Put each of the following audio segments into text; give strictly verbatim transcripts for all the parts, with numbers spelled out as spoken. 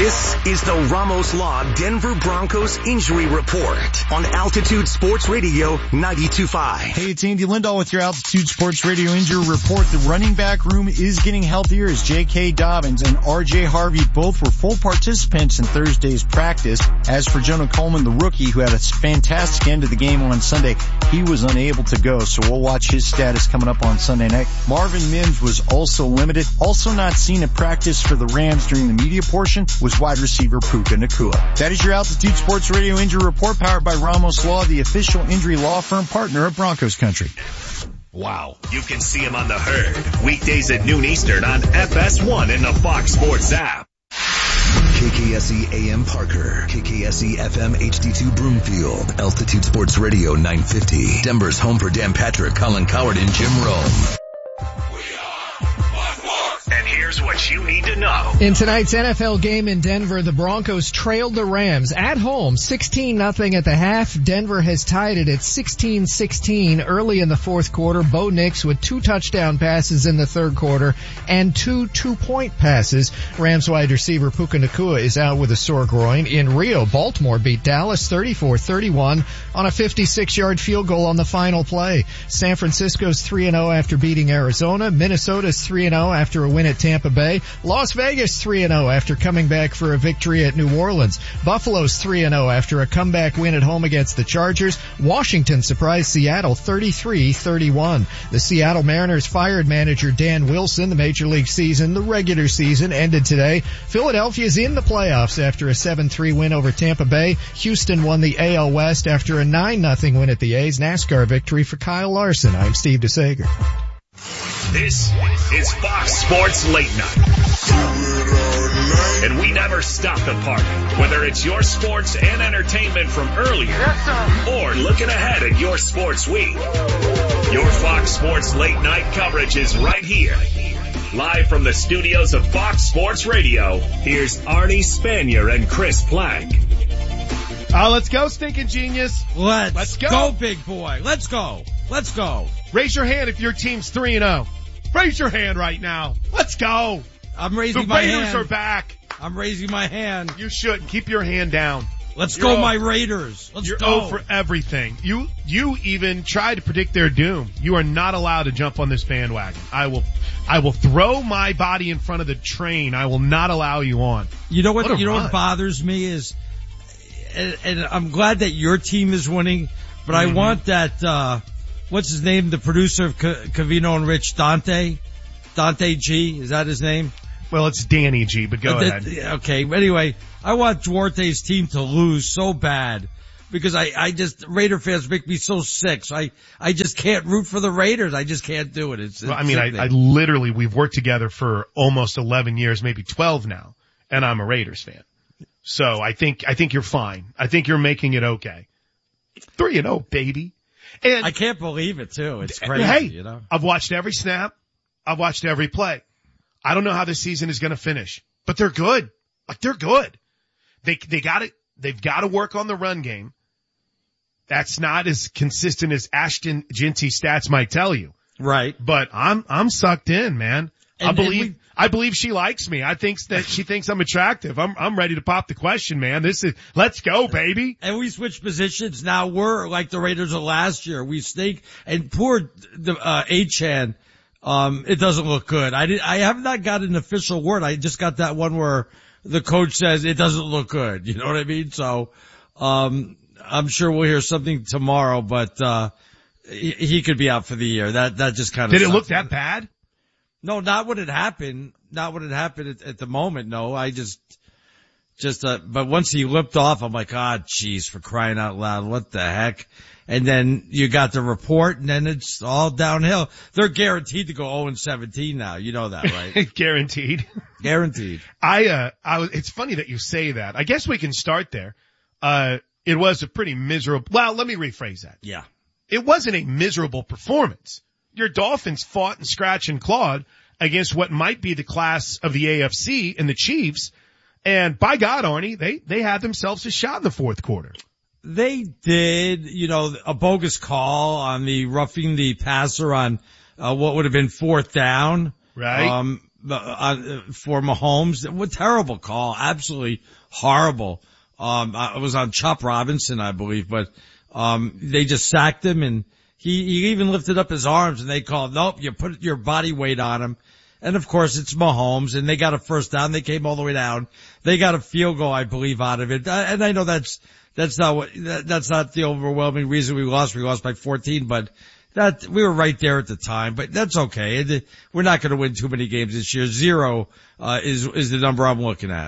This is the Ramos Law Denver Broncos Injury Report on Altitude Sports Radio ninety-two point five. Hey, it's Andy Lindahl with your Altitude Sports Radio Injury Report. The running back room is getting healthier as J K. Dobbins and R J. Harvey both were full participants in Thursday's practice. As for Jonah Coleman, the rookie who had a fantastic end of the game on Sunday, he was unable to go, so we'll watch his status coming up on Sunday night. Marvin Mims was also limited. Also not seen at practice for the Rams during the media portion was wide receiver Puka Nacua. That is your Altitude Sports Radio Injury Report, powered by Ramos Law, the official injury law firm partner of Broncos Country. Wow. You can see him on the Herd weekdays at noon Eastern on F S one and the Fox Sports app. K K S E A M Parker, K K S E F M H D two Broomfield, Altitude Sports Radio nine fifty, Denver's home for Dan Patrick, Colin Coward, and Jim Rome. And here's what you need to know. In tonight's N F L game in Denver, the Broncos trailed the Rams at home sixteen nothing at the half. Denver has tied it at sixteen sixteen early in the fourth quarter. Bo Nix with two touchdown passes in the third quarter and two two-point passes. Rams wide receiver Puka Nacua is out with a sore groin. In Rio, Baltimore beat Dallas thirty-four thirty-one on a fifty-six-yard field goal on the final play. San Francisco's three and oh after beating Arizona. Minnesota's three and oh after a win at Tampa Bay. Las Vegas three and oh after coming back for a victory at New Orleans. Buffalo's three and oh after a comeback win at home against the Chargers. Washington surprised Seattle thirty-three thirty-one. The Seattle Mariners fired manager Dan Wilson. The Major League season, the regular season, ended today. Philadelphia's in the playoffs after a seven three win over Tampa Bay. Houston won the A L West after a nine nothing win at the A's. NASCAR victory for Kyle Larson. I'm Steve DeSager. This is Fox Sports Late Night. And we never stop the party, whether it's your sports and entertainment from earlier or looking ahead at your sports week. Your Fox Sports Late Night coverage is right here. Live from the studios of Fox Sports Radio, here's Arnie Spanier and Chris Plank. Uh, let's go, stinking genius. Let's, let's go. go, big boy. Let's go. Let's go. Raise your hand if your team's three and oh. Raise your hand right now. Let's go. I'm raising the my Raiders hand. The Raiders are back. I'm raising my hand. You should. Keep your hand down. Let's You're go, oh, my Raiders. Let's you're go. oh for everything. You, you even tried to predict their doom. You are not allowed to jump on this bandwagon. I will, I will throw my body in front of the train. I will not allow you on. You know what, what you know run. what bothers me is, and, and I'm glad that your team is winning, but mm-hmm. I want that, uh, what's his name? The producer of C- Covino and Rich, Dante? Dante G, is that his name? Well, it's Danny G, but go uh, ahead. The, okay, anyway, I want Duarte's team to lose so bad because I, I just, Raider fans make me so sick. So I, I just can't root for the Raiders. I just can't do it. It's, it's well, I mean, I, I literally, we've worked together for almost eleven years, maybe twelve now, and I'm a Raiders fan. So I think, I think you're fine. I think you're making it okay. three and oh, baby. And I can't believe it too. It's crazy, hey, you know. I've watched every snap. I've watched every play. I don't know how this season is going to finish, but they're good. Like they're good. They, they got it. They've got to work on the run game. That's not as consistent as Ashton Ginty stats might tell you. Right. But I'm, I'm sucked in, man. And, I believe, we, I believe she likes me. I think that she thinks I'm attractive. I'm, I'm ready to pop the question, man. This is, let's go, baby. And we switch positions. Now we're like the Raiders of last year. We stink and poor, the, uh, Achan. Um, it doesn't look good. I did, I have not got an official word. I just got that one where the coach says it doesn't look good. You know what I mean? So, um, I'm sure we'll hear something tomorrow, but, uh, he, he could be out for the year. That, that just kind of. Did it look that bad? No, not what had happened. Not what had happened at, at the moment. No, I just, just, uh, but once he limped off, I'm like, ah, oh, jeez, for crying out loud. What the heck? And then you got the report, and then it's all downhill. They're guaranteed to go oh and seventeen now. You know that, right? Guaranteed. Guaranteed. I, uh, I was, it's funny that you say that. I guess we can start there. Uh, it was a pretty miserable, well, let me rephrase that. Yeah. It wasn't a miserable performance. Your Dolphins fought and scratched and clawed against what might be the class of the A F C and the Chiefs. And by God, Arnie, they, they had themselves a shot in the fourth quarter. They did, you know, a bogus call on the roughing the passer on, uh, what would have been fourth down. Right. Um, uh, for Mahomes. What terrible call. Absolutely horrible. Um, I was on Chop Robinson, I believe, but, um, they just sacked him and he, he even lifted up his arms and they called, nope, you put your body weight on him. And of course it's Mahomes and they got a first down. They came all the way down. They got a field goal, I believe, out of it. And I know that's, that's not what, that, that's not the overwhelming reason we lost. We lost by fourteen, but that, we were right there at the time, but that's okay. It, we're not going to win too many games this year. Zero, uh, is, is the number I'm looking at.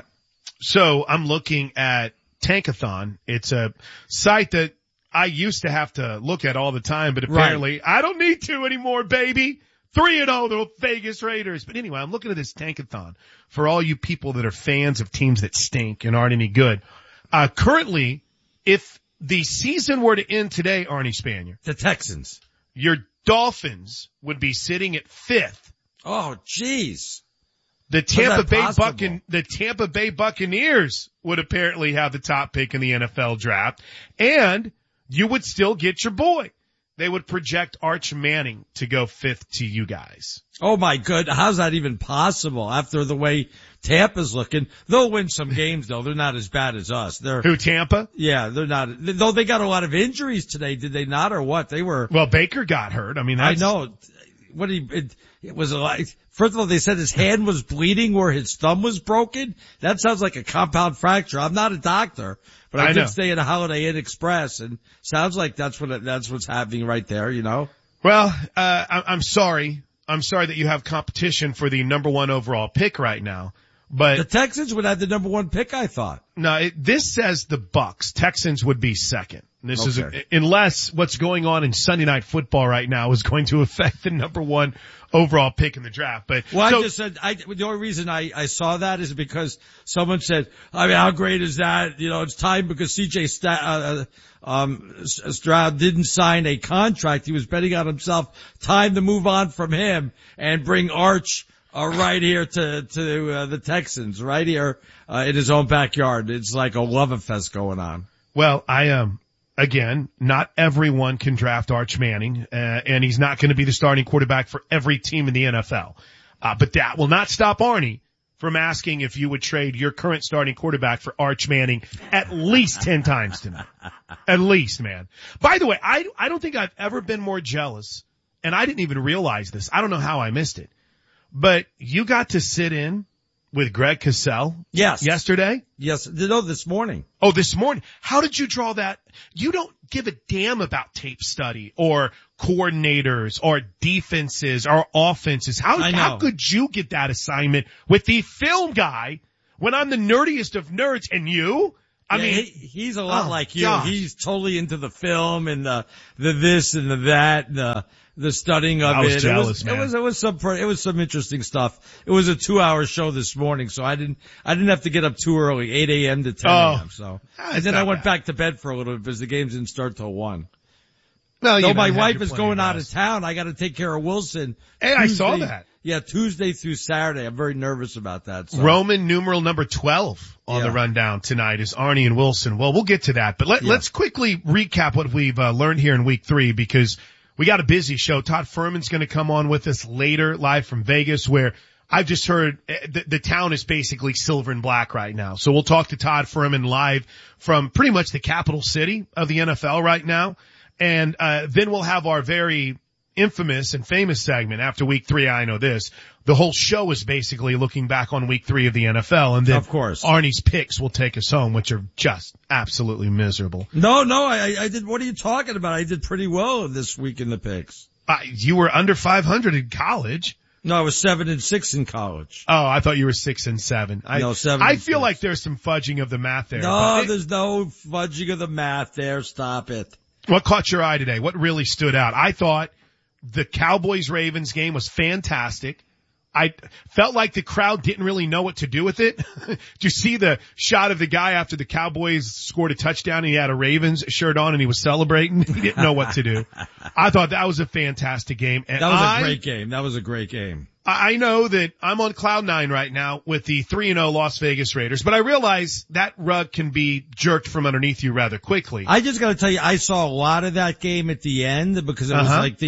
So I'm looking at Tankathon. It's a site that I used to have to look at all the time, but apparently right. I don't need to anymore, baby. three and oh, the Vegas Raiders. But anyway, I'm looking at this Tankathon for all you people that are fans of teams that stink and aren't any good. Uh, currently, if the season were to end today, Arnie Spanier. The Texans. Your Dolphins would be sitting at fifth. Oh, jeez. The Tampa Bay Buccan- the Tampa Bay Buccaneers would apparently have the top pick in the N F L draft, and you would still get your boy. They would project Arch Manning to go fifth to you guys. Oh my good. How's that even possible after the way Tampa's looking? They'll win some games though. They're not as bad as us. They're Who, Tampa? Yeah, they're not. Though they got a lot of injuries today, did they not, or what? They were. Well, Baker got hurt. I mean, that's... I know. What he, it, it was a lot. First of all, they said his hand was bleeding where his thumb was broken. That sounds like a compound fracture. I'm not a doctor, but I, I did know. stay at a Holiday Inn Express, and sounds like that's what it, that's what's happening right there. You know. Well, uh, I, I'm sorry. I'm sorry that you have competition for the number one overall pick right now. But the Texans would have the number one pick, I thought. No, it, this says the Bucks. Texans would be second. This okay. is a, unless what's going on in Sunday Night Football right now is going to affect the number one overall pick in the draft. But well, so, I just said I, the only reason I I saw that is because someone said, I mean, how great is that? You know, it's time because C J St- uh, um, Stroud didn't sign a contract. He was betting on himself. Time to move on from him and bring Arch. Uh, right here to, to, uh, the Texans, right here, uh, in his own backyard. It's like a love fest going on. Well, I, um, again, not everyone can draft Arch Manning, uh, and he's not going to be the starting quarterback for every team in the N F L. Uh, but that will not stop Arnie from asking if you would trade your current starting quarterback for Arch Manning at least ten times tonight. At least, man. By the way, I, I don't think I've ever been more jealous, and I didn't even realize this. I don't know how I missed it. But you got to sit in with Greg Cosell. Yes. Yesterday? Yes. No, this morning. Oh, this morning. How did you draw that? You don't give a damn about tape study or coordinators or defenses or offenses. How, how could you get that assignment with the film guy when I'm the nerdiest of nerds and you? I yeah, mean, he, he's a lot oh, like you. gosh. He's totally into the film and the, the this and the that, and the, the studying of I was it. Jealous, it was, man. it was, it was some, it was some interesting stuff. It was a two hour show this morning, so I didn't, I didn't have to get up too early, eight a.m. to ten a.m. Oh, so, and then I went bad. back to bed for a little bit because the games didn't start till one. Well, so you my know, wife is going out of town. I got to take care of Wilson. Hey, Tuesday, I saw that. Yeah, Tuesday through Saturday. I'm very nervous about that. So. Roman numeral number twelve on yeah. the rundown tonight is Arnie and Wilson. Well, we'll get to that, but let, yeah. let's quickly recap what we've uh, learned here in week three because we got a busy show. Todd Furman's going to come on with us later, live from Vegas, where I've just heard the, the town is basically silver and black right now. So we'll talk to Todd Furman live from pretty much the capital city of the N F L right now. And uh then we'll have our very infamous and famous segment after week three. I know this. The whole show is basically looking back on week three of the N F L, and then of course Arnie's picks will take us home, which are just absolutely miserable. No, no, I, I did. What are you talking about? I did pretty well this week in the picks. Uh, you were under five hundred in college. No, I was seven and six in college. Oh, I thought you were six and seven. I, no, seven. I and feel six. like there's some fudging of the math there. No, it, there's no fudging of the math there. Stop it. What caught your eye today? What really stood out? I thought the Cowboys-Ravens game was fantastic. I felt like the crowd didn't really know what to do with it. Did you see the shot of the guy after the Cowboys scored a touchdown and he had a Ravens shirt on and he was celebrating? He didn't know what to do. I thought that was a fantastic game. And that was I, a great game. That was a great game. I know that I'm on cloud nine right now with the three and oh Las Vegas Raiders, but I realize that rug can be jerked from underneath you rather quickly. I just gotta tell you, I saw a lot of that game at the end because it was uh-huh. like the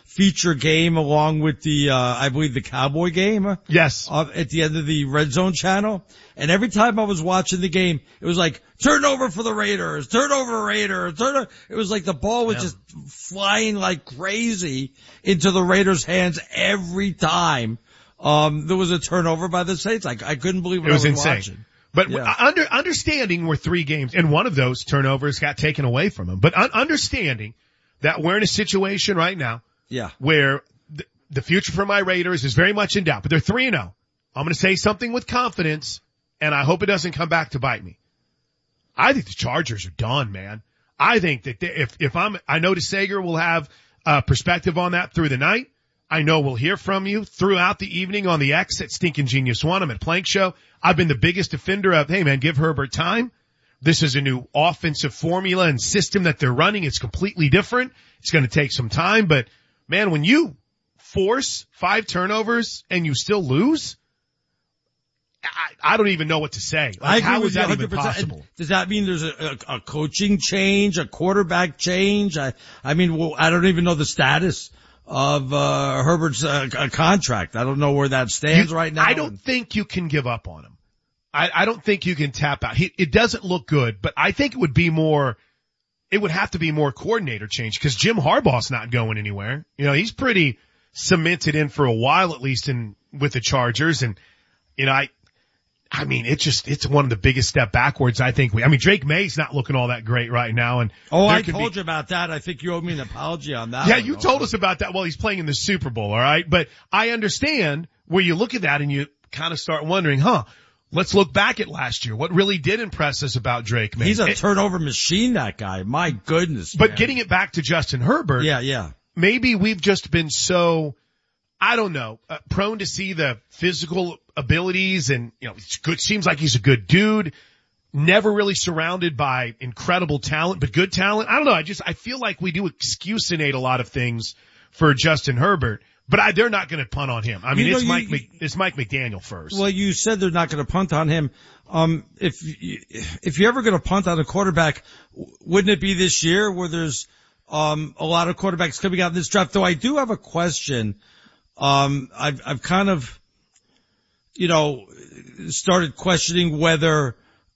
feature game along with the, uh, I believe the Cowboy game. Yes. Uh, at the end of the Red Zone channel. And every time I was watching the game, it was like, turnover for the Raiders, turnover Raiders, turn. It was like the ball was yeah. just flying like crazy into the Raiders' hands every time. Um, there was a turnover by the Saints. I, I couldn't believe what it was I was insane. watching. But yeah. under, understanding we're three games, and one of those turnovers got taken away from him. But un- understanding that we're in a situation right now, yeah, where the, the future for my Raiders is very much in doubt. But they're three and zero. I'm going to say something with confidence, and I hope it doesn't come back to bite me. I think the Chargers are done, man. I think that they, if if I'm, I know DeSager will have uh perspective on that through the night. I know we'll hear from you throughout the evening on the X at Stinkin' Genius One. I'm at Plank Show. I've been the biggest defender of, hey man, give Herbert time. This is a new offensive formula and system that they're running. It's completely different. It's going to take some time, but man, when you force five turnovers and you still lose, I, I don't even know what to say. Like, how is that even possible? Does that mean there's a, a, a coaching change, a quarterback change? I, I mean, well, I don't even know the status of uh Herbert's uh, contract. I don't know where that stands you, right now. I don't think you can give up on him. I, I don't think you can tap out. He, it doesn't look good, but I think it would be more, it would have to be more coordinator change because Jim Harbaugh's not going anywhere. You know, he's pretty cemented in for a while, at least in, with the Chargers. And, you know, I, I mean, it's just, it's one of the biggest step backwards, I think we, I mean, Drake May's not looking all that great right now. And oh, I told be, you about that. I think you owe me an apology on that. Yeah, one, you though. told us about that while he's playing in the Super Bowl, all right? But I understand where you look at that and you kind of start wondering, huh, let's look back at last year. What really did impress us about Drake May? He's a it, turnover machine, that guy. My goodness. But man. getting it back to Justin Herbert. Yeah, yeah. Maybe we've just been so, I don't know, uh, prone to see the physical abilities and, you know, it's good, seems like he's a good dude, never really surrounded by incredible talent, but good talent. I don't know. I just, I feel like we do excusinate a lot of things for Justin Herbert, but I, they're not going to punt on him. I mean, you know, it's you, Mike, you, it's Mike McDaniel first. Well, you said they're not going to punt on him. Um, if, if you're ever going to punt on a quarterback, wouldn't it be this year where there's, um, a lot of quarterbacks coming out in this draft? Though I do have a question. Um, I've, I've kind of, you know, started questioning whether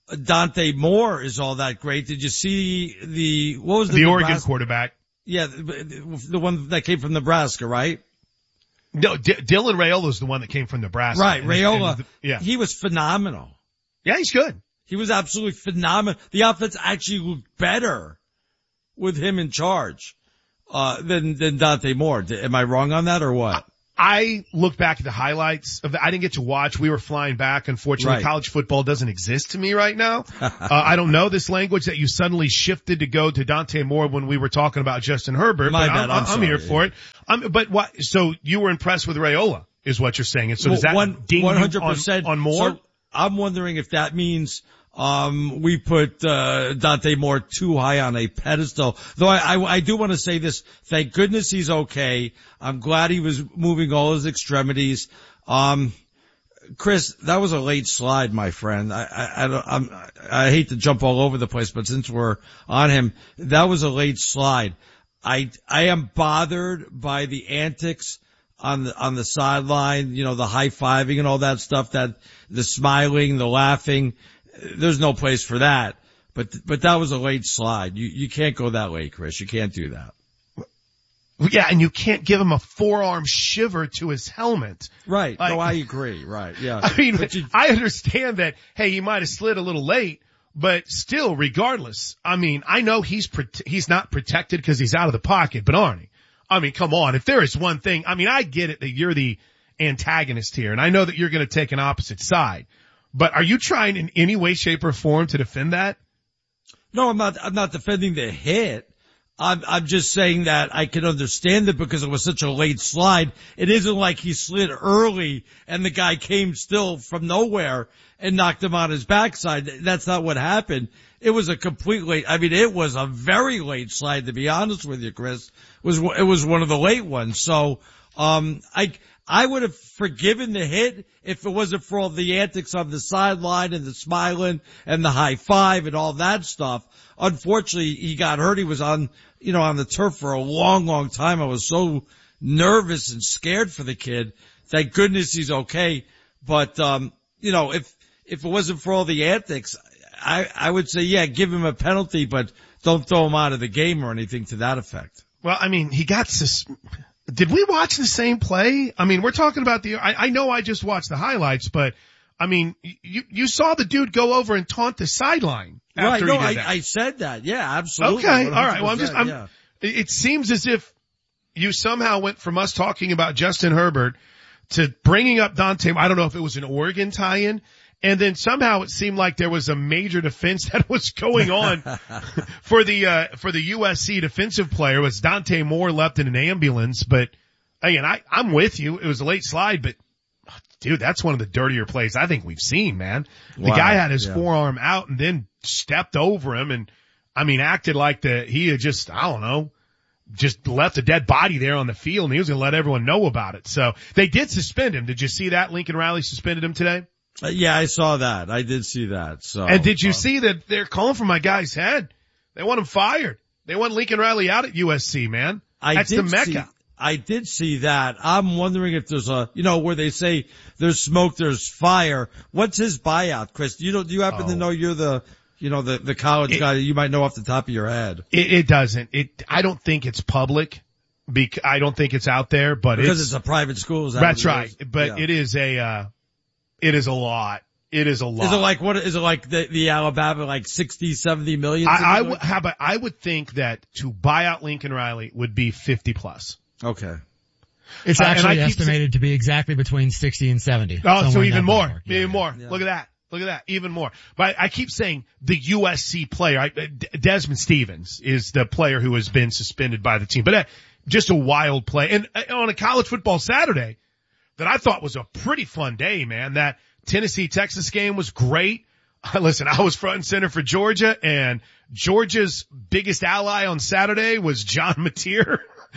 Dante Moore is all that great. Did you see the, what was the, the Oregon quarterback? Yeah, the, the one that came from Nebraska, right? No, D- Dylan Raiola is the one that came from Nebraska. Right, Raiola. And, yeah. He was phenomenal. Yeah, he's good. He was absolutely phenomenal. The offense actually looked better with him in charge, uh, than, than Dante Moore. Am I wrong on that or what? I look back at the highlights of the, I didn't get to watch. We were flying back. Unfortunately, right. College football doesn't exist to me right now. uh, I don't know this language that you suddenly shifted to go to Dante Moore when we were talking about Justin Herbert. My but bad, I'm, I'm, I'm here sorry. for it. Um, but what, so you were impressed with Raiola is what you're saying. And so well, does that one, ding one hundred percent you on, on Moore? So I'm wondering if that means, um, we put, uh, Dante Moore too high on a pedestal. Though I, I, I do want to say this. Thank goodness he's okay. I'm glad he was moving all his extremities. Um, Chris, that was a late slide, my friend. I, I, I don't, I'm, I hate to jump all over the place, but since we're on him, that was a late slide. I, I am bothered by the antics on the, on the sideline, you know, the high-fiving and all that stuff, that, the smiling, the laughing. There's no place for that. But, but that was a late slide. You, you can't go that late, Chris. You can't do that. Yeah, and you can't give him a forearm shiver to his helmet. Right. Like, no, I agree. Right. Yeah. I mean, you, I understand that, hey, he might have slid a little late, but still, regardless, I mean, I know he's, he's not protected because he's out of the pocket, but Arnie, I mean, come on. If there is one thing, I mean, I get it that you're the antagonist here, and I know that you're going to take an opposite side, but are you trying in any way, shape, or form to defend that? No, I'm not, I'm not defending the hit. I'm, I'm just saying that I can understand it because it was such a late slide. It isn't like he slid early and the guy came still from nowhere and knocked him on his backside. That's not what happened. It was a complete late, I mean, it was a very late slide, to be honest with you, Chris. It was, it was one of the late ones. So, um, I, I would have forgiven the hit if it wasn't for all the antics on the sideline and the smiling and the high five and all that stuff. Unfortunately, he got hurt. He was on, you know, on the turf for a long, long time. I was so nervous and scared for the kid. Thank goodness he's okay. But, um, you know, if, if it wasn't for all the antics, I, I would say, yeah, give him a penalty, but don't throw him out of the game or anything to that effect. Well, I mean, he got sus- did we watch the same play? I mean, we're talking about the, I, I know I just watched the highlights, but I mean, you, you saw the dude go over and taunt the sideline after right, no, he did I, that. I said that. Yeah, absolutely. Okay. All right. Well, I'm just, I'm, yeah. it seems as if you somehow went from us talking about Justin Herbert to bringing up Dante. I don't know if it was an Oregon tie-in. And then somehow it seemed like there was a major defense that was going on for the, uh, for the U S C defensive player. Was Dante Moore left in an ambulance? But again, I, I'm with you. It was a late slide, but dude, that's one of the dirtier plays I think we've seen, man. The wow. guy had his yeah. forearm out and then stepped over him and, I mean, acted like the, he had just, I don't know, just left a dead body there on the field and he was going to let everyone know about it. So they did suspend him. Did you see that? Lincoln Riley suspended him today? Uh, yeah, I saw that. I did see that. So. And did you um, see that they're calling for my guy's head? They want him fired. They want Lincoln Riley out at U S C, man. I That's did the Mecca. See, I did see that. I'm wondering if there's a, you know, where they say there's smoke, there's fire. What's his buyout, Chris? Do you know, do you happen oh. to know you're the, you know, the, the college it, guy that you might know off the top of your head? It, it doesn't. It, I don't think it's public. Bec- I don't think it's out there, but because it's, it's a private school. Is that that's what it right. is? But yeah. it is a, uh, it is a lot. It is a lot. Is it like what? Is it like the, the Alabama like sixty, seventy million? I, I would, how about, I would think that to buy out Lincoln Riley would be fifty plus. Okay. It's Uh, actually estimated saying, to be exactly between sixty and seventy. Oh, so even more. Yeah. Even more. Yeah. Look at that. Look at that. Even more. But I keep saying the U S C player, I, Desmond Stevens is the player who has been suspended by the team. But uh, just a wild play. And uh, on a college football Saturday that I thought was a pretty fun day, man. That Tennessee-Texas game was great. Uh, listen, I was front and center for Georgia, and Georgia's biggest ally on Saturday was John Mateer.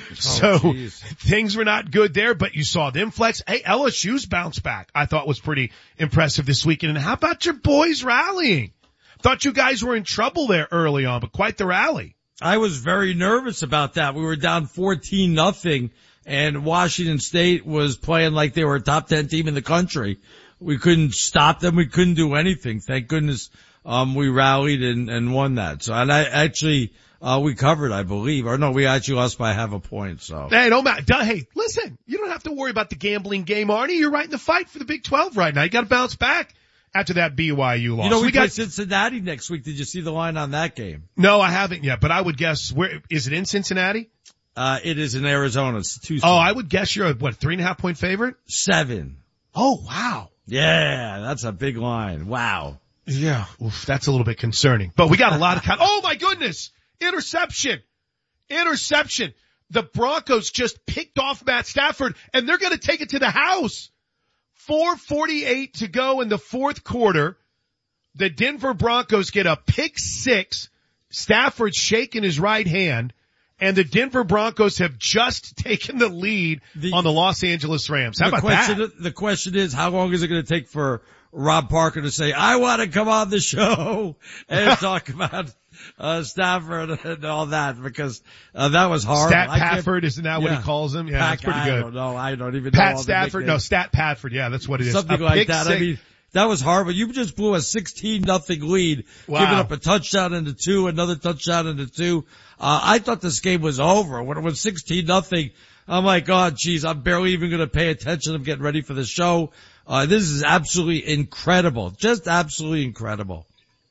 So oh, things were not good there, but you saw them flex. Hey, L S U's bounce back I thought was pretty impressive this weekend. And how about your boys rallying? Thought you guys were in trouble there early on, but quite the rally. I was very nervous about that. We were down fourteen nothing and Washington State was playing like they were a top ten team in the country. We couldn't stop them. We couldn't do anything. Thank goodness, um, we rallied and, and won that. So, and I actually, Uh, we covered, I believe. Or no, we actually lost by half a point, so. Hey, don't matter. Hey, listen, you don't have to worry about the gambling game, Arnie. You're right in the fight for the Big twelve right now. You gotta bounce back after that B Y U loss. You know, we, we play got Cincinnati next week. Did you see the line on that game? No, I haven't yet, but I would guess where, is it in Cincinnati? Uh, it is in Arizona. It's two. Oh, I would guess you're a, what, three and a half point favorite? Seven. Oh, wow. Yeah, that's a big line. Wow. Yeah. Oof, that's a little bit concerning, but we got a lot of, con- oh my goodness. Interception. Interception. The Broncos just picked off Matt Stafford and they're going to take it to the house. four forty-eight to go in the fourth quarter. The Denver Broncos get a pick six. Stafford shaking his right hand and the Denver Broncos have just taken the lead the, on the Los Angeles Rams. How the about question, that? The question is, how long is it going to take for Rob Parker to say, I want to come on the show and talk about uh Stafford and all that, because uh, that was horrible. Stat Patford, isn't that what yeah. he calls him? Yeah, Pat, that's pretty I good. don't know. I don't even know. Pat all Stafford, the no, Stat Patford. Yeah, that's what it is. Something a like that. Six. I mean, that was horrible. You just blew a sixteen nothing lead, wow. giving up a touchdown into two, another touchdown into two. Uh, I thought this game was over. When it was sixteen nothing, I'm like, oh geez, I'm barely even going to pay attention. I'm getting ready for the show. Uh, this is absolutely incredible. Just absolutely incredible.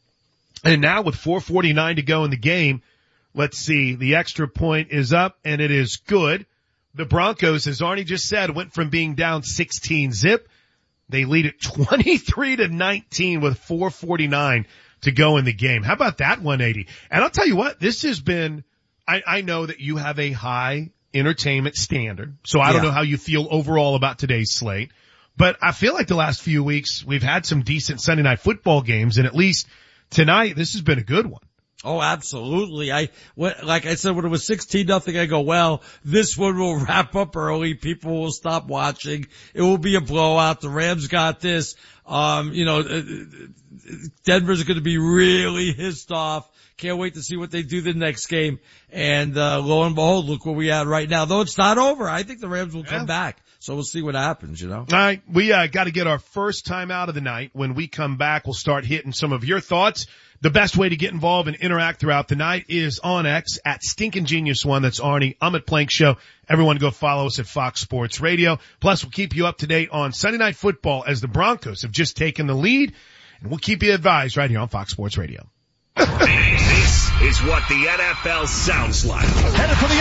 And now with four forty-nine to go in the game, let's see, the extra point is up and it is good. The Broncos, as Arnie just said, went from being down sixteen zip. They lead it twenty-three to nineteen with four forty-nine to go in the game. How about that one eighty? And I'll tell you what, this has been, I, I know that you have a high entertainment standard, so I don't Yeah. know how you feel overall about today's slate, but I feel like the last few weeks we've had some decent Sunday night football games, and at least tonight, this has been a good one. Oh, absolutely. I, like I said, when it was sixteen nothing, I go, well, this one will wrap up early. People will stop watching. It will be a blowout. The Rams got this. Um, you know, Denver's going to be really hissed off. Can't wait to see what they do the next game. And, uh, lo and behold, look where we at right now. Though it's not over. I think the Rams will come yeah. back. So we'll see what happens, you know. All right. We, uh, got to get our first time out of the night. When we come back, we'll start hitting some of your thoughts. The best way to get involved and interact throughout the night is on X at Stinkin' Genius One. That's Arnie. I'm at Plank Show. Everyone go follow us at Fox Sports Radio. Plus, we'll keep you up to date on Sunday Night Football as the Broncos have just taken the lead. And we'll keep you advised right here on Fox Sports Radio. This is what the N F L sounds like. Headed for the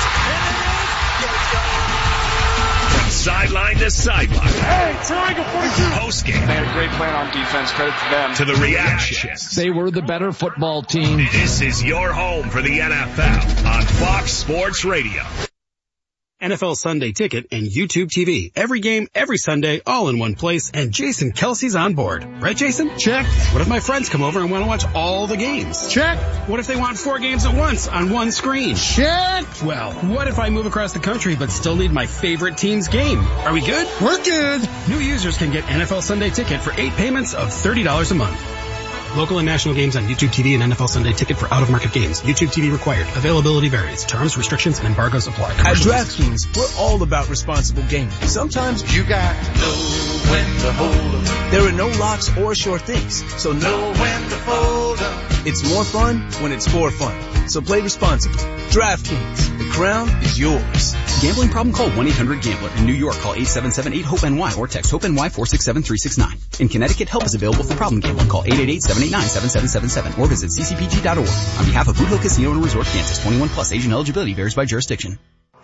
uprights. From sideline to sideline. Hey, triangle forty-two. Post game. They had a great plan on defense. Credit to them. To the reactions. They were the better football team. This is your home for the N F L on Fox Sports Radio. N F L Sunday Ticket and YouTube T V. Every game, every Sunday, all in one place, and Jason Kelsey's on board. Right, Jason? Check. What if my friends come over and want to watch all the games? Check. What if they want four games at once on one screen? Check. Well, what if I move across the country but still need my favorite team's game? Are we good? We're good. New users can get N F L Sunday Ticket for eight payments of thirty dollars a month. Local and national games on YouTube T V and N F L Sunday Ticket for out-of-market games. YouTube T V required. Availability varies. Terms, restrictions, and embargoes apply. At DraftKings, we're all about responsible gaming. Sometimes you got to know when to hold 'em. There are no locks or sure things, so know when to fold 'em. It's more fun when it's for fun. So play responsibly. DraftKings, the crown is yours. Gambling problem? Call one eight hundred gambler. In New York, call eight seven seven eight hope N Y or text HOPE-NY four six seven three six nine. In Connecticut, help is available for problem gambling. Call eight eight eight seven eight nine seven seven seven seven or visit c c p g dot org. On behalf of Boot Hill Casino and Resort, Kansas, twenty-one plus, age and eligibility varies by jurisdiction.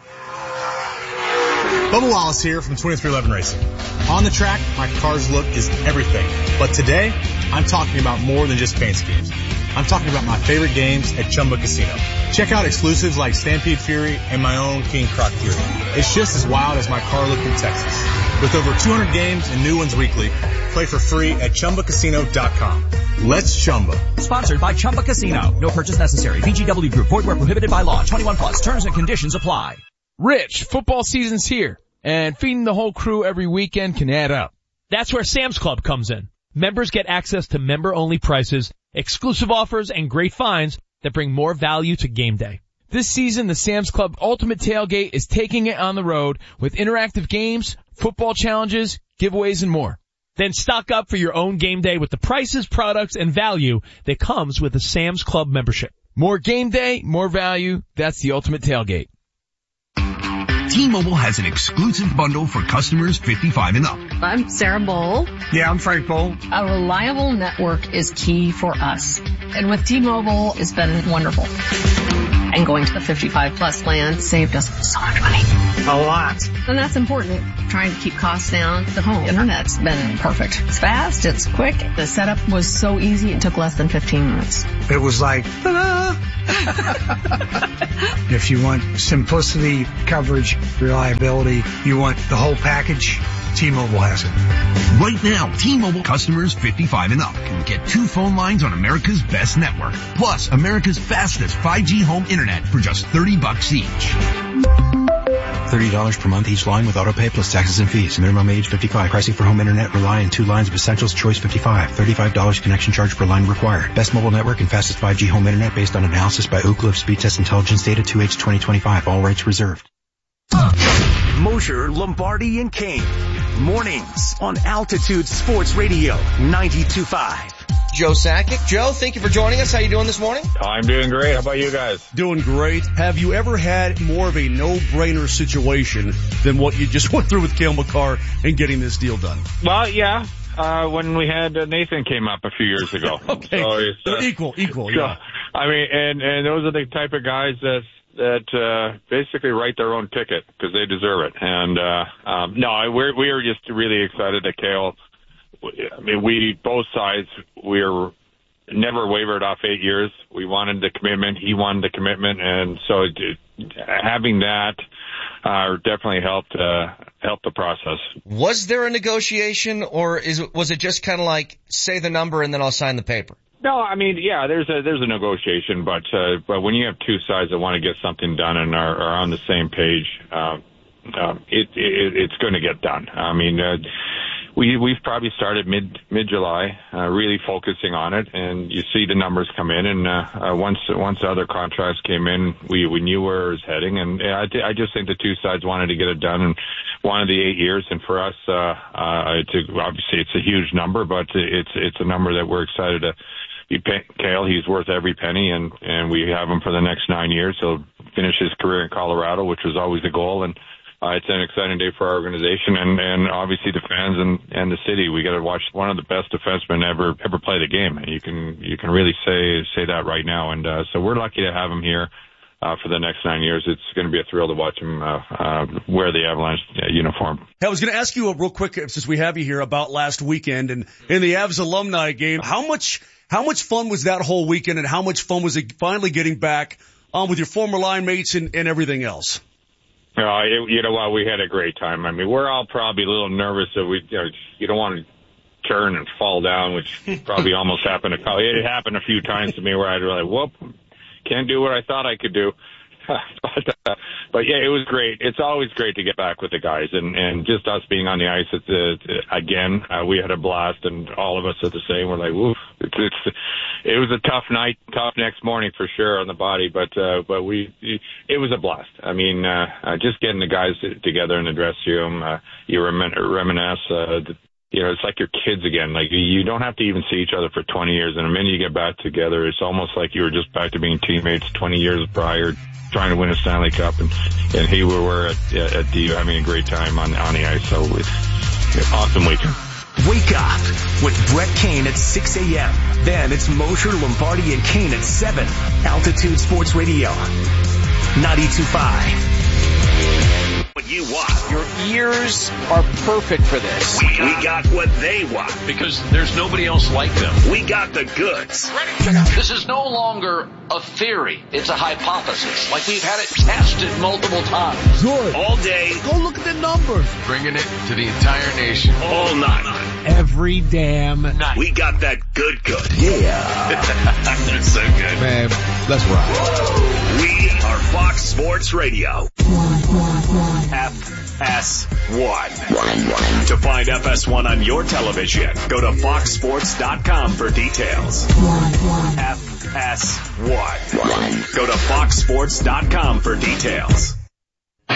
Bubba Wallace here from twenty-three eleven Racing. On the track, my car's look is everything. But today, I'm talking about more than just paint schemes. I'm talking about my favorite games at Chumba Casino. Check out exclusives like Stampede Fury and my own King Croc Fury. It's just as wild as my car look in Texas. With over two hundred games and new ones weekly, play for free at chumba casino dot com. Let's Chumba. Sponsored by Chumba Casino. No purchase necessary. V G W Group. Void where prohibited by law. twenty-one plus. Terms and conditions apply. Rich, football season's here, and feeding the whole crew every weekend can add up. That's where Sam's Club comes in. Members get access to member-only prices, exclusive offers, and great finds that bring more value to game day. This season, the Sam's Club Ultimate Tailgate is taking it on the road with interactive games, football challenges, giveaways, and more. Then stock up for your own game day with the prices, products, and value that comes with a Sam's Club membership. More game day, more value. That's the Ultimate Tailgate. T-Mobile has an exclusive bundle for customers fifty-five and up. I'm Sarah Bowl. Yeah, I'm Frank Bowl. A reliable network is key for us. And with T-Mobile, it's been wonderful. And going to the fifty-five plus plan saved us so much money. A lot. And that's important. Trying to keep costs down. The home internet's been perfect. It's fast. It's quick. The setup was so easy. It took less than fifteen minutes. It was like, ta-da! If you want simplicity, coverage, reliability, you want the whole package, T-Mobile has it. Right now, T-Mobile customers fifty-five and up can get two phone lines on America's best network, plus America's fastest five G home internet for just thirty bucks each. thirty dollars per month each line with autopay plus taxes and fees. Minimum age fifty-five. Pricing for home internet rely on two lines of Essentials Choice fifty-five. thirty-five dollars connection charge per line required. Best mobile network and fastest five G home internet based on analysis by Ookla of Speed Test Intelligence data two H twenty twenty-five. All rights reserved. Mosher, Lombardi, and Kane. Mornings on Altitude Sports Radio ninety-two point five. Joe Sakic. Joe, thank you for joining us. How you doing this morning? I'm doing great. How about you guys? Doing great. Have you ever had more of a no-brainer situation than what you just went through with Cale Makar and getting this deal done? Well, yeah. Uh, when we had uh, Nathan came up a few years ago. Okay. So it's, uh, equal, equal, yeah. So, I mean, and, and those are the type of guys that, that, uh, basically write their own ticket because they deserve it. And, uh, um, no, we're, we are just really excited that Cale, I mean, we, both sides, we're never wavered off eight years. We wanted the commitment. He wanted the commitment. And so it, having that, uh, definitely helped, uh, help the process. Was there a negotiation, or is it, was it just kind of like, say the number and then I'll sign the paper? No, I mean, yeah, there's a there's a negotiation, but uh, but when you have two sides that want to get something done and are, are on the same page, uh, uh, it, it it's going to get done. I mean, uh, we we've probably started mid mid July, uh, really focusing on it, and you see the numbers come in, and uh, uh, once once other contracts came in, we we knew where it was heading, and I I just think the two sides wanted to get it done and wanted the eight years, and for us, uh, uh, it's a, obviously it's a huge number, but it's it's a number that we're excited to. Cale, he's worth every penny, and, and we have him for the next nine years. He'll finish his career in Colorado, which was always the goal, and uh, it's an exciting day for our organization and, and obviously the fans and, and the city. We got to watch one of the best defensemen ever ever play the game, and you can you can really say say that right now. And uh, so we're lucky to have him here uh, for the next nine years. It's going to be a thrill to watch him uh, uh, wear the Avalanche uh, uniform. Hey, I was going to ask you a real quick, since we have you here, about last weekend and in the Avs alumni game. How much How much fun was that whole weekend, and how much fun was it finally getting back on with your former line mates and, and everything else? Uh, it, you know what? We had a great time. I mean, we're all probably a little nervous that we, you know, you don't want to turn and fall down, which probably almost happened. To, it happened a few times to me where I'd like, whoop, can't do what I thought I could do. but, uh, but yeah, it was great. It's always great to get back with the guys, and, and just us being on the ice at the, again, uh, we had a blast, and all of us are the same. We're like, woof. It's, it's, it was a tough night, tough next morning for sure on the body, but, uh, but we, it was a blast. I mean, uh, uh just getting the guys together in the dressing room, uh, you remin- reminisce, uh, the, you know, it's like your kids again. Like, you don't have to even see each other for twenty years, and the minute you get back together, it's almost like you were just back to being teammates twenty years prior, trying to win a Stanley Cup, and, and here we were at, at D U having a great time on, on the ice. So it's, it's an awesome weekend. Wake up with Brett Kane at six a.m. Then it's Mosher, Lombardi, and Kane at seven. Altitude Sports Radio, ninety-two point five. What you want. Your ears are perfect for this. We, we got what they want. Because there's nobody else like them. We got the goods. This is no longer a theory. It's a hypothesis. Like, we've had it tested multiple times. Good. All day. Go look at the numbers. Bringing it to the entire nation. All night. Every damn night. We got that good good. Yeah. That's so good. Man, let's rock. We are Fox Sports Radio. F S one. To find F S one on your television, go to fox sports dot com for details. F S one. Go to fox sports dot com for details. All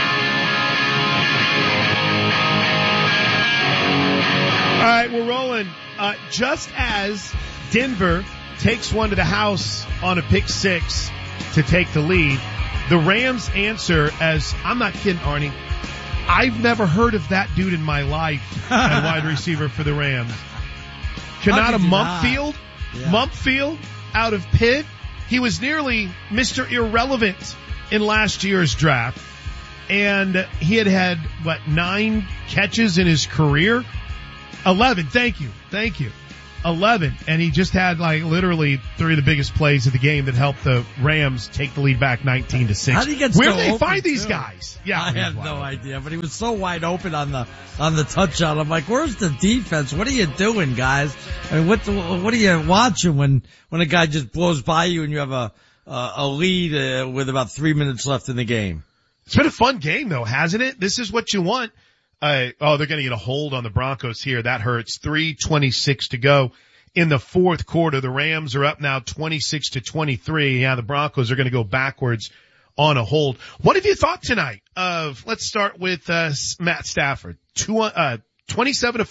right, we're rolling. Uh, just as Denver takes one to the house on a pick six to take the lead, the Rams answer as, I'm not kidding, Arnie, I've never heard of that dude in my life at wide receiver for the Rams. Kanata Mumpfield, yeah. Mumpfield out of Pitt. He was nearly Mister Irrelevant in last year's draft. And he had had, what, nine catches in his career? Eleven, thank you, thank you. Eleven, and he just had like literally three of the biggest plays of the game that helped the Rams take the lead back nineteen to six. How do you get Where so do they open find these too? guys? Yeah, I have no idea, but he was so wide open on the on the touchdown. I'm like, where's the defense? What are you doing, guys? I mean, what the, what are you watching when when a guy just blows by you and you have a uh, a lead uh, with about three minutes left in the game? It's been a fun game though, hasn't it? This is what you want. Uh, oh, they're going to get a hold on the Broncos here. That hurts. three twenty-six to go in the fourth quarter. The Rams are up now twenty-six to twenty-three. Yeah, the Broncos are going to go backwards on a hold. What have you thought tonight of, let's start with, uh, Matt Stafford. Two, uh, twenty-seven to